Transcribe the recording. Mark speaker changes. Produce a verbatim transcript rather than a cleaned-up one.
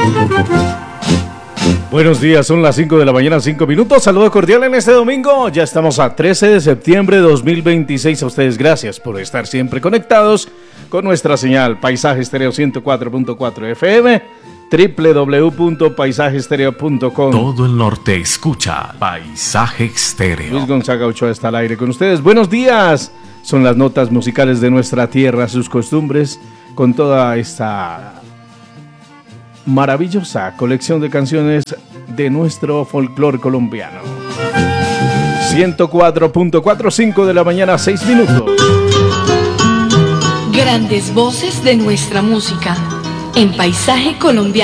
Speaker 1: Buenos días, son las cinco de la mañana, cinco minutos. Saludo cordial en este domingo. Ya estamos a trece de septiembre de dos mil veintiséis. A ustedes gracias por estar siempre conectados con nuestra señal Paisaje Estéreo ciento cuatro punto cuatro F M, doble u doble u doble u punto paisaje estéreo punto com.
Speaker 2: Todo el norte escucha Paisaje Estéreo.
Speaker 1: Luis Gonzaga Ochoa está al aire con ustedes. Buenos días. Son las notas musicales de nuestra tierra, sus costumbres, con toda esta maravillosa colección de canciones de nuestro folclore colombiano. ciento cuatro punto cuarenta y cinco de la mañana, seis minutos.
Speaker 3: Grandes voces de nuestra música en Paisaje Colombiano.